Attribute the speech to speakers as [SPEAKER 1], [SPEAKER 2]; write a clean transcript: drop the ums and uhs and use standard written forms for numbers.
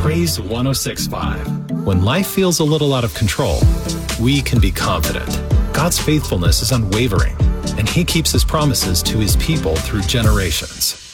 [SPEAKER 1] Praise 106.5. When life feels a little out of control, we can be confident. God's faithfulness is unwavering, and He keeps His promises to His people through generations.